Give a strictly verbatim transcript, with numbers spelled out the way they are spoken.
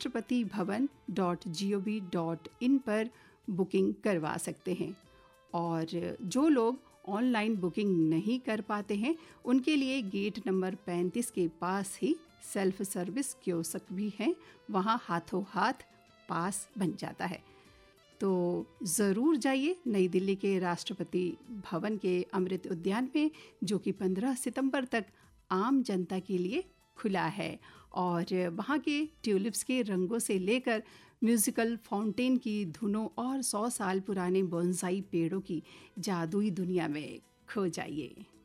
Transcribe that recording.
Rashtrapati Bhavan dot G O V dot in पर booking करवा सकते हैं। और जो लोग ऑनलाइन बुकिंग नहीं कर पाते हैं उनके लिए गेट नंबर पैंतीस के पास ही सेल्फ सर्विस कियोस्क भी हैं, वहाँ हाथों हाथ पास बन जाता है। तो ज़रूर जाइए नई दिल्ली के राष्ट्रपति भवन के अमृत उद्यान में, जो कि पंद्रह सितंबर तक आम जनता के लिए खुला है। और वहाँ के ट्यूलिप्स के रंगों से लेकर म्यूज़िकल फाउंटेन की धुनों और सौ साल पुराने बोनसाई पेड़ों की जादुई दुनिया में खो जाइए।